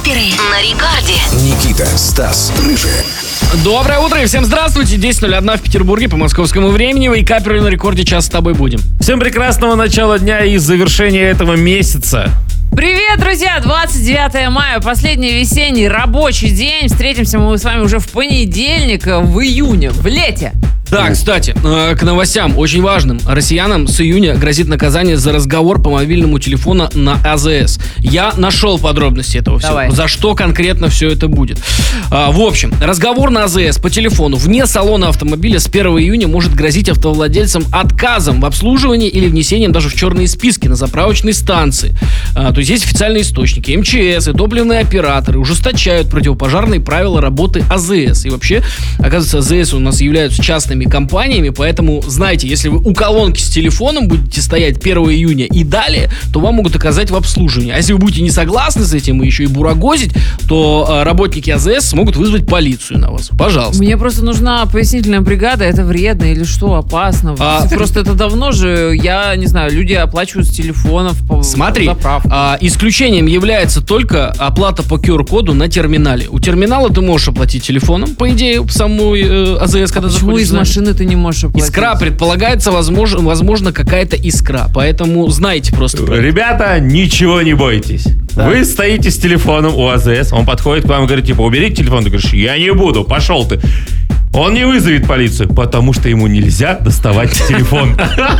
Вейкаперы на рекорде. Никита, Стас, Рыжий. Доброе утро и всем здравствуйте. 10:01 в Петербурге по московскому времени. Вейкаперы на рекорде, час с тобой будем. Всем прекрасного начала дня и завершения этого месяца. Привет, друзья! 29 мая, последний весенний рабочий день. Встретимся мы с вами уже в понедельник, в июне, в лете. Да, кстати, к новостям очень важным. Россиянам с июня грозит наказание за разговор по мобильному телефону на АЗС. Я нашел подробности этого всего. Давай. За что конкретно все это будет. В общем, разговор на АЗС по телефону вне салона автомобиля с 1 июня может грозить автовладельцам отказом в обслуживании или внесением даже в черные списки на заправочной станции. То есть есть официальные источники. МЧС и топливные операторы ужесточают противопожарные правила работы АЗС. И вообще, оказывается, АЗС у нас являются частными компаниями, поэтому, знаете, если вы у колонки с телефоном будете стоять 1 июня и далее, то вам могут отказать в обслуживании. А если вы будете не согласны с этим и еще и бурагозить, то работники АЗС смогут вызвать полицию на вас. Пожалуйста. Мне просто нужна пояснительная бригада. Это вредно или что, опасно? Просто это давно же, я не знаю, люди оплачивают с телефонов по Смотри, заправку. Исключением является только оплата по QR-коду на терминале. У терминала ты можешь оплатить телефоном, по идее, в саму АЗС, когда Почему заходишь. из машины ты не можешь оплатить? Искра предполагается, возможно, какая-то искра. Поэтому знайте просто. Ребята, ничего не бойтесь. Да. Вы стоите с телефоном у АЗС, он подходит к вам и говорит, типа, уберите телефон. Ты говоришь, я не буду, пошел ты. Он не вызовет полицию, потому что ему нельзя доставать телефон.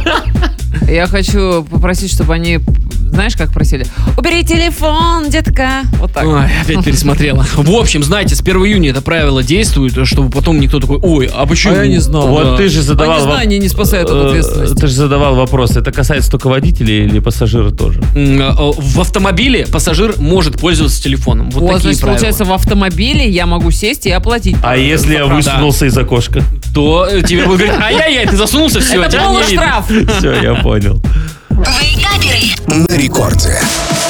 Я хочу попросить, чтобы они, знаешь, как просили? Убери телефон, детка. Вот так. Ой, опять пересмотрела. В общем, знаете, с 1 июня это правило действует, чтобы потом никто такой, ой, а почему? А я не знал. Вот Да. ты же задавал... Незнание не спасает от ответственности. Ты же задавал вопрос, это касается только водителей или пассажира тоже? В автомобиле пассажир может пользоваться телефоном. Вот Вот, такие значит, правила. получается, в автомобиле я могу сесть и оплатить. А если я высунулся из окошка? То тебе будут говорить, ай-яй-яй, ты засунулся, все, Это тебя не полный видно. штраф. Все, я понял. Вейкаперы. На рекорде.